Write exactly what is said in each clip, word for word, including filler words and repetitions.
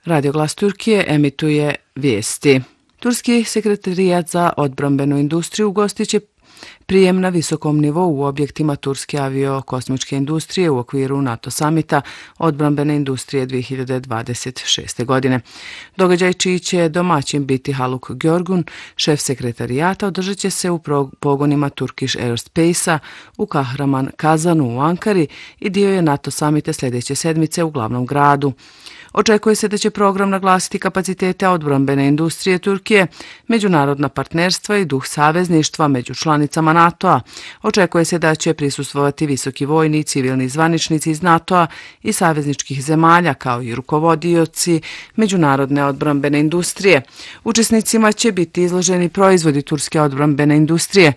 Radio Glas Turkije emituje vijesti. Turski sekretarijat za odbrambenu industriju ugostit će prijem na visokom nivou u objektima turske avio-kosmičke industrije u okviru NATO samita odbrambene industrije dvije hiljade dvadeset šeste. godine. Događaj čiji će domaćin biti Haluk Görgun, šef sekretarijata, održat će se u pogonima Turkish Aerospace-a u Kahraman Kazanu u Ankari i dio je NATO samita sljedeće sedmice u glavnom gradu. Očekuje se da će program naglasiti kapacitete odbrambene industrije Turkije, međunarodna partnerstva i duh savezništva među članicama NATO-a. Očekuje se da će prisustvovati visoki vojni i civilni zvaničnici iz NATO-a i savezničkih zemalja, kao i rukovodioci međunarodne odbrambene industrije. Učesnicima će biti izloženi proizvodi turske odbrambene industrije.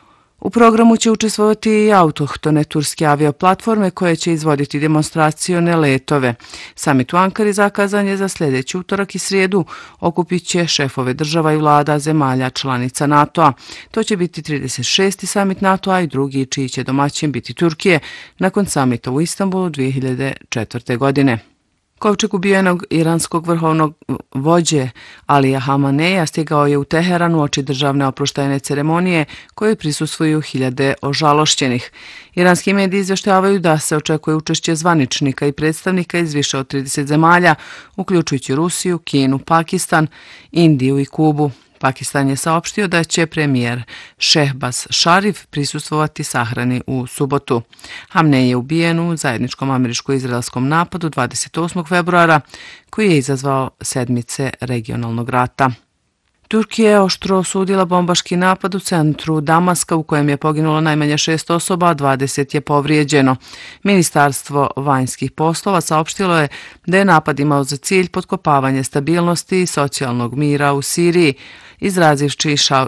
U programu će učestvovati i autohtone turske avioplatforme koje će izvoditi demonstracione letove. Samit u Ankari zakazan je za sljedeći utorak i srijedu. Okupit će šefove država i vlada zemalja članica NATO-a. To će biti trideset šesti samit NATO-a i drugi čiji će domaćin biti Turkije nakon samita u Istanbulu dvije hiljade četvrte. godine. Kovčeg ubijenog iranskog vrhovnog vođe Alija Hameneja stigao je u Teheran uoči državne oproštajne ceremonije kojoj prisustvuju hiljade ožalošćenih. Iranski mediji izvještavaju da se očekuje učešće zvaničnika i predstavnika iz više od trideset zemalja, uključujući Rusiju, Kinu, Pakistan, Indiju i Kubu. Pakistan je saopštio da će premijer Šehbaz Šarif prisustvovati sahrani u subotu. Hamenej je ubijen u zajedničkom američko-izraelskom napadu dvadeset osmog februara koji je izazvao sedmice regionalnog rata. Turkija je oštro osudila bombaški napad u centru Damaska u kojem je poginulo najmanje šest osoba, a dvadeset je povrijeđeno. Ministarstvo vanjskih poslova saopštilo je da je napad imao za cilj potkopavanje stabilnosti i socijalnog mira u Siriji, izrazivši